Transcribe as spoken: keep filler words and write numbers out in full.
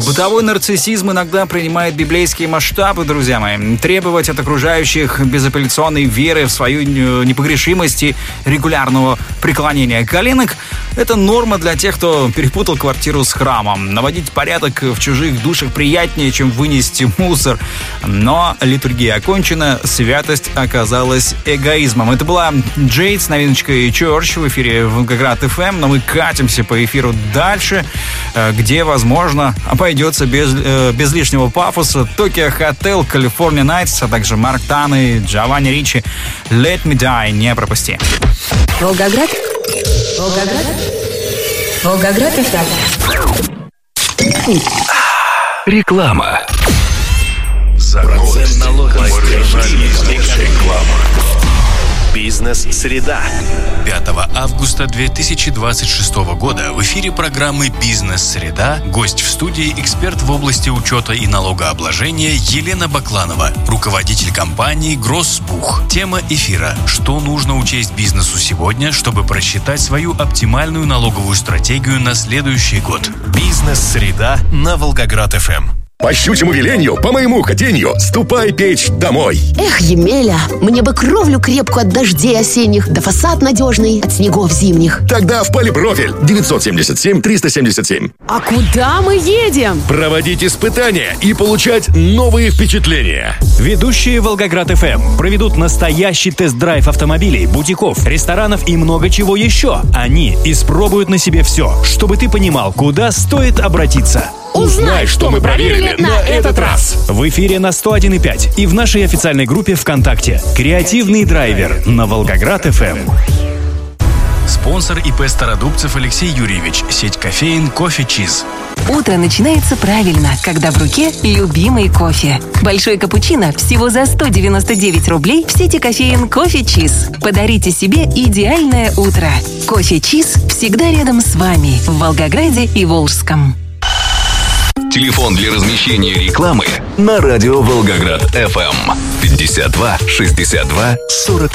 Бытовой нарциссизм иногда принимает библейские масштабы, друзья мои. Требовать от окружающих безапелляционной веры в свою непогрешимость и регулярного преклонения коленок – это норма для тех, кто перепутал квартиру с храмом. Наводить порядок в чужих душах приятнее, чем вынести мусор. Но литургия окончена, святость оказалась эгоизмом. Это была Джейд с новиночкой Church в эфире Волгоград эф эм, но мы катимся по эфиру дальше, где, возможно, обойдется без, без лишнего пафоса. Tokyo Hotel, California Nights, а также Марк Тан и Джованни Ричи. Let Me Die, не пропусти. Волгоград, Волгоград, Волгоград эф эм. Реклама. Процент налогов. Реклама. Бизнес-среда. пятого августа две тысячи двадцать шестого года в эфире программы «Бизнес-среда» гость в студии, эксперт в области учета и налогообложения Елена Бакланова, руководитель компании «Гроссбух». Тема эфира: что нужно учесть бизнесу сегодня, чтобы просчитать свою оптимальную налоговую стратегию на следующий год. Бизнес-среда на Волгоград эф эм. По щучьему велению, по моему хотению, ступай печь домой. Эх, Емеля, мне бы кровлю крепкую от дождей осенних, да фасад надежный от снегов зимних. Тогда в Полипрофиль девятьсот семьдесят семь триста семьдесят семь. А куда мы едем? Проводить испытания и получать новые впечатления. Ведущие Волгоград эф эм проведут настоящий тест-драйв автомобилей, бутиков, ресторанов и много чего еще. Они испробуют на себе все, чтобы ты понимал, куда стоит обратиться. Узнай, что мы проверили на этот раз. В эфире на сто один и пять и в нашей официальной группе ВКонтакте. Креативный драйвер на Волгоград эф эм. Спонсор ИП Стародубцев Алексей Юрьевич. Сеть кофеин «Кофе Чиз». Утро начинается правильно, когда в руке любимый кофе. Большой капучино всего за сто девяносто девять рублей в сети кофеин «Кофе Чиз». Подарите себе идеальное утро. «Кофе Чиз» всегда рядом с вами в Волгограде и Волжском. Телефон для размещения рекламы на радио Волгоград эф эм пятьдесят два шестьдесят два сорок